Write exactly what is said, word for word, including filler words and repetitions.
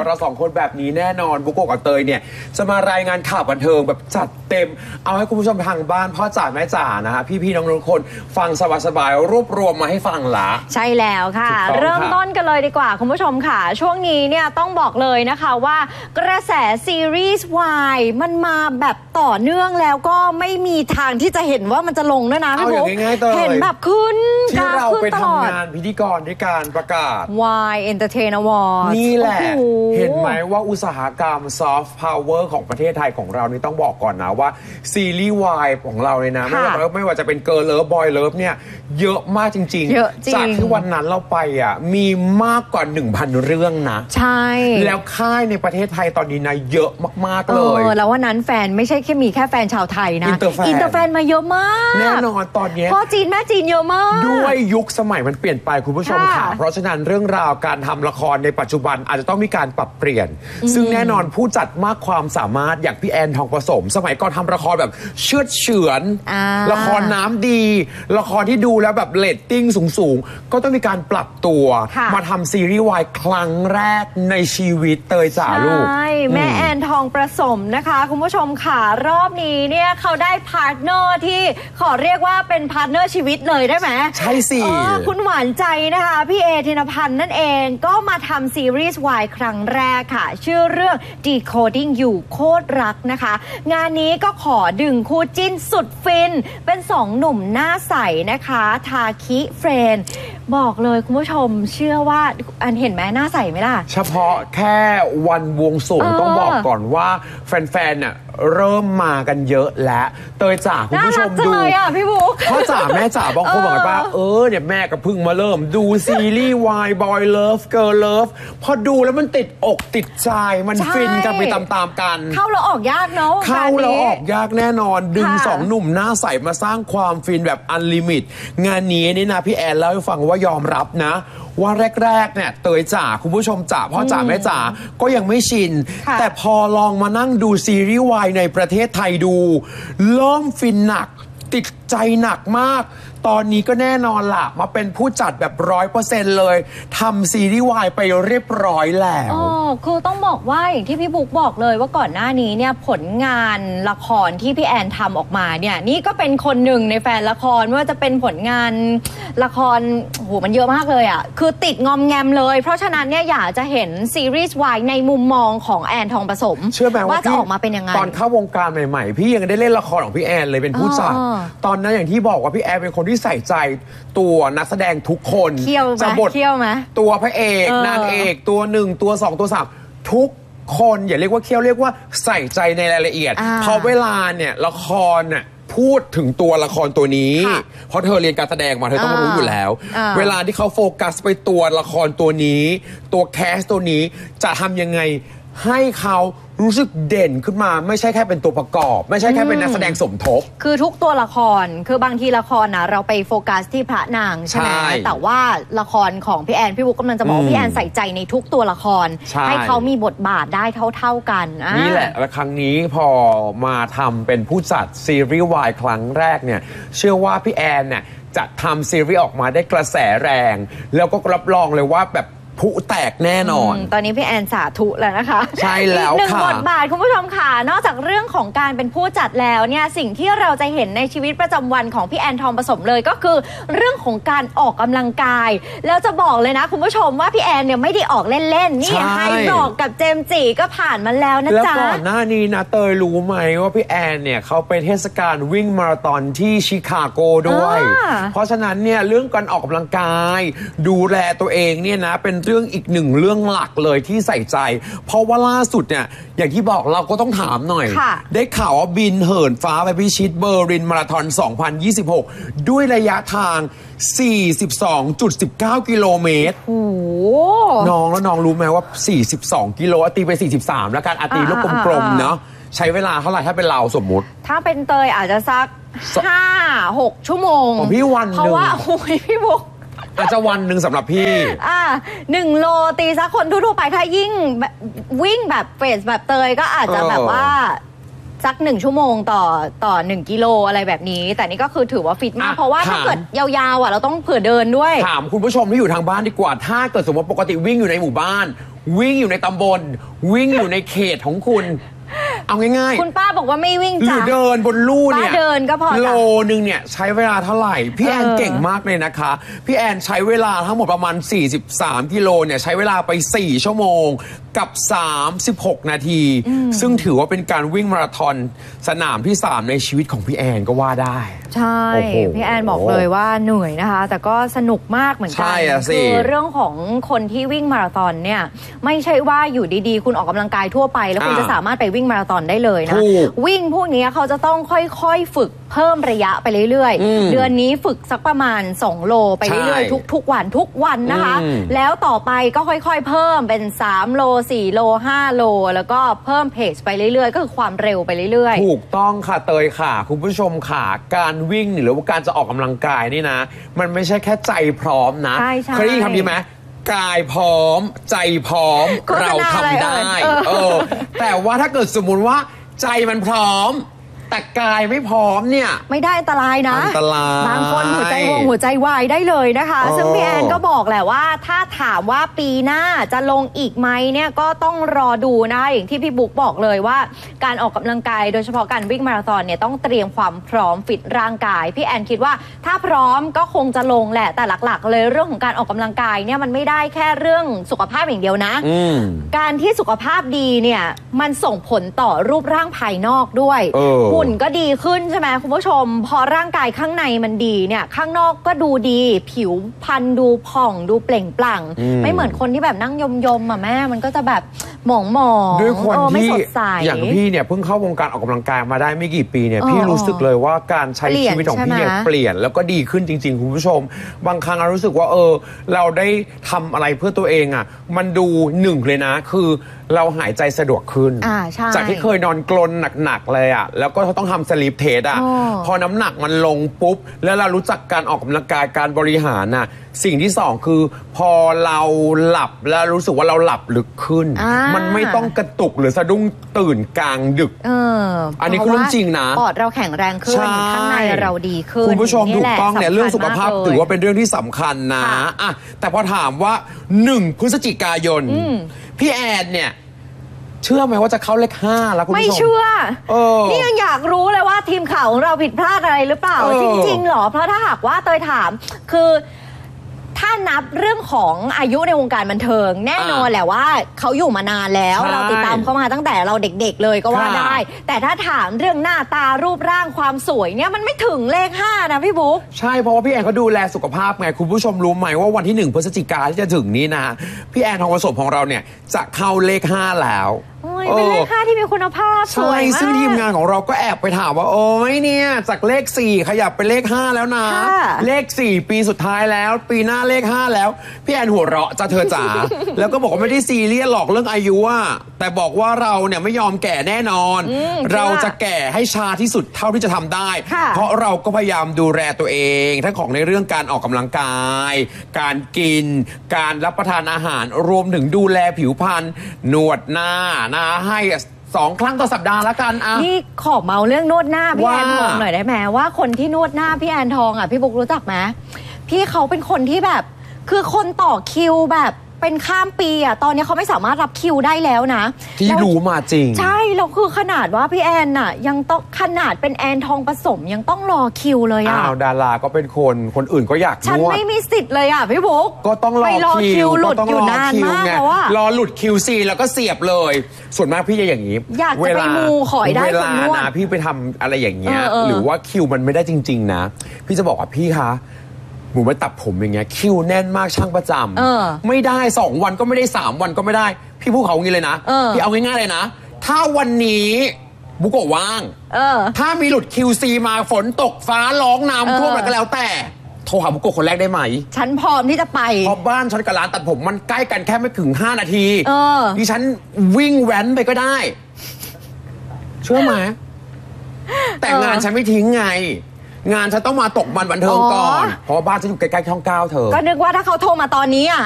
กับเราสองคนแบบนี้แน่นอนบุโกะกับเตยเนี่ยจะมารายงานข่าวบันเทิงแบบจัดเต็มเอาให้คุณผู้ชมทางบ้านพ่อจ๋าแม่จ๋านะฮะพี่ๆน้องๆทุกคนฟังสบายๆรวบรวมมาให้ฟังละใช่แล้วค่ะเริ่มต้นกันเลยดีกว่าคุณผู้ชมค่ะช่วงนี้เนี่ยต้องบอกเลยนะคะว่ากระแสซีรีส์วายมันมาแบบต่อเนื่องแล้วก็ไม่มีทางที่จะเห็นว่ามันจะลงด้วยนะพี่บุ๊คเห็นแบบขึ้นที่เราไปทำงานพิธีกรด้วยการประกาศ Y Entertain Award นี่แหละเห็นไหมว่าอุตสาหกรรมซอฟต์พาวเวอร์ของประเทศไทยของเรานี่ต้องบอกก่อนนะว่าซีรีส์วายของเราเนี่ยนะไม่ว่าไม่ว่าจะเป็นเกิร์ลเลิฟบอยเลิฟเนี่ยเยอะมากจริงๆจากที่วันนั้นเราไปอ่ะมีมากกว่า หนึ่งพัน เรื่องนะใช่แล้วค่ายในประเทศไทยตอนนี้นะเยอะมากๆเลยแล้ววันนั้นแฟนไม่ใช่แค่มีแค่แฟนชาวไทยนะอินเตอร์แฟนอินเตอร์แฟนมาเยอะมากแน่นอนตอนนี้พ่อจีนแม่จีนเยอะมากด้วยยุคสมัยมันเปลี่ยนไปคุณผู้ชมค่ะเพราะฉะนั้นเรื่องราวการทำละครในปัจจุบันอาจจะต้องมีการปรับเปลี่ยนซึ่งแน่นอนผู้จัดมากความสามารถอย่างพี่แอนทองผสมสมัยก่อนทำละครแบบเชือดเฉือนละครน้ำดีละครที่ดูแล้วแบบเรตติ้งสูงๆก็ต้องมีการปรับตัวมาทำซีรีส์วายครั้งแรกในชีวิตเตยจ๋าลูกใช่แม่แอนทองผสมนะคะคุณผู้ชมค่ะรอบนี้เนี่ยเขาได้พาร์ทเนอร์ที่ขอเรียกว่าเป็นพาร์ทเนอร์ชีวิตเลยได้ไหมใช่สิคุณหวานใจนะคะพี่เอธินพันธ์นั่นเองก็มาทำซีรีส์วายครั้งแรกค่ะชื่อเรื่อง Decoding You โคตรรักนะคะงานนี้ก็ขอดึงคู่จิ้นสุดฟินเป็นสองหนุ่มหน้าใสนะคะทาคิเฟรนบอกเลยคุณผู้ชมเชื่อว่าอันเห็นไหมหน้าใสไหมล่ะเฉพาะแค่วันบวงสรวงต้องบอกก่อนว่าแฟนๆน่ะเริ่มมากันเยอะแล้วเตยจ๋าคุณผู้ชมดูพี่บุ๊คพ่อจ๋าแม่จ๋าบางคนบอกว่าเออเนี่ยแม่ก็เพิ่งมาเริ่มดูซีรีส์วายบอยเลิฟเกิร์ลเลิฟพอดูแล้วมันติดอกติดใจมันฟินกันไปตามๆกันเข้าแล้วออกยากเนาะเข้าแล้วออกยากแน่นอนดึงสองหนุ่มหน้าใสมาสร้างความฟินแบบอันลิมิตงานนี้นี่นะพี่แอนเล่าให้ฟังว่ายอมรับนะว่าแรกๆเนี่ยเตยจ๋าคุณผู้ชมจ๋าพ่อจ๋าแม่จ๋าก็ยังไม่ชินแต่พอลองมานั่งดูซีรีส์วายในประเทศไทยดูเริ่มฟินหนักติดใจหนักมากตอนนี้ก็แน่นอนล่ะมาเป็นผู้จัดแบบร้อยเปอร์เซ็นต์เลยทำซีรีส์วายไปเรียบร้อยแล้วอ๋อคือต้องบอกว่าอย่างที่พี่บุ๊กบอกเลยว่าก่อนหน้านี้เนี่ยผลงานละครที่พี่แอนทำออกมาเนี่ยนี่ก็เป็นคนหนึ่งในแฟนละครไม่ว่าจะเป็นผลงานละครโหมันเยอะมากเลยอ่ะคือติดงอมแงมเลยเพราะฉะนั้นเนี่ยอยากจะเห็นซีรีส์วายในมุมมองของแอนทองผสมเชื่อไหมว่าจะออกมาเป็นยังไงตอนเข้าวงการใหม่ๆพี่ยังได้เล่นละครของพี่แอนเลยเป็นผู้จัดตอนนั้นอย่างที่บอกว่าพี่แอนเป็นคนที่ใส่ใจตัวนักแสดงทุกคนจะบทตัวพระเอกนางเอกตัวหนึ่งตัวสองตัวสามทุกคนอย่าเรียกว่าเคี่ยวเรียกว่าใส่ใจในรายละเอียดพอเวลาเนี่ยละครเนี่ยพูดถึงตัวละครตัวนี้เพราะเธอเรียนการแสดงมาเธอต้องรู้อยู่แล้วเวลาที่เขาโฟกัสไปตัวละครตัวนี้ตัวแคสตัวนี้จะทำยังไงให้เขารู้สึกเด่นขึ้นมาไม่ใช่แค่เป็นตัวประกอบไม่ใช่แค่เป็นนักแสดงสมทบคือทุกตัวละครคือบางทีละครนะเราไปโฟกัสที่พระนางใช่ไหมแต่ว่าละครของพี่แอนพี่บุ๊กกำลังจะบอกพี่แอนใส่ใจในทุกตัวละครให้เขามีบทบาทได้เท่าๆกันนี่แหละและครั้งนี้พอมาทำเป็นผู้จัดซีรีส์วายครั้งแรกเนี่ยเชื่อว่าพี่แอนเนี่ยจะทำซีรีส์ออกมาได้กระแสแรงแล้วก็รับรองเลยว่าแบบผู้แตกแน่นอนตอนนี้พี่แอนสาธุแล้วนะคะใช่แล้วค่ะหนึ่งบทบาทคุณผู้ชมค่ะนอกจากเรื่องของการเป็นผู้จัดแล้วเนี่ยสิ่งที่เราจะเห็นในชีวิตประจำวันของพี่แอนทองผสมเลยก็คือเรื่องของการออกกำลังกายแล้วจะบอกเลยนะคุณผู้ชมว่าพี่แอนเนี่ยไม่ได้ออกเล่นๆนี่ไฮดอกกับเจมส์จีก็ผ่านมาแล้วนะจ๊ะแล้วก่อนหน้านี้นะเตยรู้ไหมว่าพี่แอนเนี่ยเขาไปเทศกาลวิ่งมาราธอนที่ชิคาโกด้วยเพราะฉะนั้นเนี่ยเรื่องการออกกำลังกายดูแลตัวเองเนี่ยนะเป็นเรื่องอีกหนึ่งเรื่องหลักเลยที่ใส่ใจเพราะว่าล่าสุดเนี่ยอย่างที่บอกเราก็ต้องถามหน่อยได้ข่าวว่าบินเหินฟ้าไปพิชิตเบอร์ลินมาราธอนสองพันยี่สิบหกด้วยระยะทาง สี่สิบสองจุดหนึ่งเก้า กิโลเมตรโอ้น้องแล้วน้องรู้ไหมว่าสี่สิบสองกิโลตีไปสี่สิบสามแล้วกันตีลูกกลมๆเนาะใช้เวลาเท่าไหร่ถ้าเป็นเราสมมุติถ้าเป็นเตยอาจจะสัก ห้าหก ชั่วโมงของพี่วันนึงเพราะว่าโอ้ยพี่บุ๊กอาจจะวันหนึ่งสำหรับพี่อ่าหนึ่งโลตีซะคนทั่วไปถ้ายิ่งวิ่งแบบเฟสแบบเตยก็อาจจะแบบว่าสักหนึ่งชั่วโมงต่อต่อหนึ่งกิโลอะไรแบบนี้แต่นี่ก็คือถือว่าฟิตมากเพราะว่าถ้าเกิดยาวๆอ่ะเราต้องเผื่อเดินด้วยถามคุณผู้ชมที่อยู่ทางบ้านดีกว่าถ้าเกิดสมมติปกติวิ่งอยู่ในหมู่บ้านวิ่งอยู่ในตำบลวิ่งอยู่ในเขตของคุณเอาง่ายๆคุณป้าบอกว่าไม่วิ่งหรือจ้ะเดินบนลู่เนี่ยป้าเดินก็พอจ้ะโลนึงเนี่ยใช้เวลาเท่าไหร่พี่แอนเออเก่งมากเลยนะคะพี่แอนใช้เวลาทั้งหมดประมาณสี่สิบสามกิโลเนี่ยใช้เวลาไปสี่ชั่วโมงกับสามสิบหกนาทีซึ่งถือว่าเป็นการวิ่งมาราธอนสนามที่สามในชีวิตของพี่แอนก็ว่าได้ใช่โอ้โหพี่แอนบอกเลยว่าเหนื่อยนะคะ แต่ก็สนุกมากเหมือนกัใช่อะสิคือเรื่องของคนที่วิ่งมาราธอนเนี่ยไม่ใช่ว่าอยู่ดีๆคุณออกกำลังกายทั่วไปแล้วคุณอ่าจะสามารถไปวิ่งมาราธอนได้เลยนะถูกวิ่งพวกนี้เขาจะต้องค่อยๆฝึกเพิ่มระยะไปเรื่อยอืมๆเดือนนี้ฝึกสักประมาณสองโลไปเรื่อยใช่ๆทุกๆวันทุกวันนะคะอืมแล้วต่อไปก็ค่อยๆเพิ่มเป็นสามโลสี่โลห้าโลแล้วก็เพิ่มเพจไปเรื่อยๆก็คือความเร็วไปเรื่อยๆถูกต้องค่ะเตยค่ะ คุณผู้ชมค่ะการวิ่งหรือว่าการจะออกกำลังกายนี่นะ มันไม่ใช่แค่ใจพร้อมนะใช่ใช่เคยได้ยินคำนี้ไหมกายพร้อม ใจพร้อมโฆษณาเราทำได้อะไรเอ่ยเออ แต่ว่าถ้าเกิดสมมุติว่าใจมันพร้อม แต่กายไม่พร้อมเนี่ยไม่ได้อันตรายนะอันตรายบางคนหัวใจวงหัวใจวายได้เลยนะคะอ๋อซึ่งพี่แอนก็บอกแหละว่าถ้าถามว่าปีหน้าจะลงอีกไหมเนี่ยก็ต้องรอดูนะคะอย่างที่พี่บุ๊กบอกเลยว่าการออกกำลังกายโดยเฉพาะการวิ่งมาราธอนเนี่ยต้องเตรียมความพร้อมฟิตร่างกายพี่แอนคิดว่าถ้าพร้อมก็คงจะลงแหละแต่หลักๆ เลยเรื่องของการออกกำลังกายเนี่ยมันไม่ได้แค่เรื่องสุขภาพอย่างเดียวนะอืมการที่สุขภาพดีเนี่ยมันส่งผลต่อรูปร่างภายนอกด้วยเออหุ่นก็ดีขึ้นใช่ไหมคุณผู้ชม พอร่างกายข้างในมันดีเนี่ยข้างนอกก็ดูดี ผิวพรรณดูผ่องดูเปล่งปลั่งอืมไม่เหมือนคนที่แบบนั่งยมยมๆอ่ะแม่มันก็จะแบบหมองหมองด้วยคนเออไม่ที่สดใสอย่างพี่เนี่ยเพิ่งเข้าวงการออกกำลังกายมาได้ไม่กี่ปีเนี่ยเออพี่รู้สึกเลยว่าการใช้เปลี่ยนชีวิตของพี่เนี่ยใช่ไหมเปลี่ยนแล้วก็ดีขึ้นจริง ๆ คุณผู้ชม บางครั้งเรารู้สึกว่าเออ เราได้ทำอะไรเพื่อตัวเองอ่ะมันดูหนึ่งเลยนะ คือเราหายใจสะดวกขึ้นอ่าใช่จากที่เคยนอนกลนหนักๆเลยอ่ะแล้วก็ต้องทำสลีปเทสอ่ะอ๋อพอน้ำหนักมันลงปุ๊บแล้วเรารู้จักการออกกำลังกายการบริหารน่ะสิ่งที่สองคือ พอเราหลับแล้วรู้สึกว่าเราหลับลึกขึ้นอ่ามัมันไม่ต้องกระตุกหรือสะดุ้งตื่นกลางดึกเอออันนี้คือเรื่องจริงนะปอดเราแข็งแรงขึ้นใช่ข้างในเราดีขึ้นคุณผู้ชมถูกต้องเนี่ยแหละเรื่องสุขภาพสำคัญมกลยถือว่าเป็นเรื่องที่สำคัญนะค่ะอ่ะแต่พอถามว่าหนึ่งพฤศจิกายนอืมพี่แอนเนี่ยเชื่อไหมว่าจะเข้าเลขห้าแล้วคุณผู้ชมไม่เชื่อเออนี่ยังอยากรู้เลยว่าทีมข่าวของเราผิดพลาดอะไรหรือเปล่าเออจริงๆหรอ เพราะถ้าหากว่าเตยถามคือถ้านับเรื่องของอายุในวงการบันเทิง แน่นอนแหละว่าเขาอยู่มานานแล้วใช่เราติดตามเขามาตั้งแต่เราเด็กๆเลยก็ว่าค่ะได้ แต่ถ้าถามเรื่องหน้าตารูปร่างความสวยเนี่ยมันไม่ถึงเลขห้านะพี่บุ๊กใช่เพราะว่าพี่แอนเขาดูแลสุขภาพไงคุณผู้ชมรู้ไหมว่าวันที่หนึ่งพฤศจิกาที่จะถึงนี้นะพี่แอนทองผสมของเราเนี่ยจะเข้าเลขห้าแล้วโอ้ยเป็นเลขห้าที่มีคุณภาพสใช่วยมากซึ่งทีมงานของเราก็แอบไปถามว่าโอ้ยเนี่ยจากเลขสี่ขยับเป็นเลขห้าแล้วนะค่ะเลขสี่ปีสุดท้ายแล้ว ปีหน้าเลขห้าแล้วพี่แอนหัวเราะจะเธอจ๋า แล้วก็บอกว่าไม่ได้ซีเรียสหรอกเรื่องอายุอะแต่บอกว่าเราเนี่ยไม่ยอมแก่แน่นอนอืมเราจะแก่ให้ช้าที่สุดเท่าที่จะทำได้ค่ะเพราะเราก็พยายามดูแลตัวเอง ทั้งของในเรื่องการออกกำลังกาย การกิน การรับประทานอาหารรวมถึงดูแลผิวพรรณหนวดหน้านะให้สองครั้งต่อสัปดาห์ละกันอ่ะนี่ขอเมาเรื่องนวดหน้าพี่ว่าแอนทองหน่อยได้ไหมว่าคนที่นวดหน้าพี่แอนทองอ่ะพี่บุ๊กรู้จักไหมพี่เขาเป็นคนที่แบบ คือคนต่อคิวแบบเป็นข้ามปีอ่ะตอนนี้เขาไม่สามารถรับคิวได้แล้วนะที่แล้วรู้มาจริงใช่แล้วคือขนาดว่าพี่แอนน่ะยังต้องขนาดเป็นแอนทองผสมยังต้องรอคิวเลยอ่ะอ้าวดาราก็เป็นคนคนอื่นก็อยากฉันนวดไม่มีสิทธิ์เลยอ่ะพี่บุ๊กก็ต้องรอไปรอคิคิววหลุดก็ต้องอยู่รอนานคิวมากไงแล้วอ่ะรอหลุดคิวซีแล้วก็เสียบเลย ส่วนมากพี่จะอย่างนี้อยากจะไปมูขอให้ได้เวคนลานวดนะพี่ไปทำอะไรอย่างเงี้ยเออเออหรือว่าคิวมันไม่ได้จริง ๆ นะ พี่จะบอกว่าพี่คะหมูไปตัดผมอย่างเงี้ยคิวแน่นมากช่างประจำเออไม่ได้สองวันก็ไม่ได้สามวันก็ไม่ได้ พี่พูดเขาอย่างนี้เลยนะเออพี่เอาง่ายๆเลยนะ ถ้าวันนี้บุกโกะว่างเออถ้ามีหลุด คิว ซี มาฝนตกฟ้าร้องน้ำท่วมเอออะไรก็แล้วแต่ โทรหาบุกโกะคนแรกได้ไหมฉันพร้อมที่จะไปเพราะบ้านฉันกับร้านตัดผมมันใกล้กันแค่ไม่ถึงห้านาทีเออดิฉันวิ่งแว้นไปก็ได้ เชื่อไหมแต่งานฉันไม่ทิ้งไง งานฉันต้องมาตกมันบันเทิงก่อนอ๋อเพราะว่าบ้านฉันอยู่ใกล้ๆช่องเก้าเธอก็นึกว่าถ้าเขาโทรมาตอนนี้อ่ะ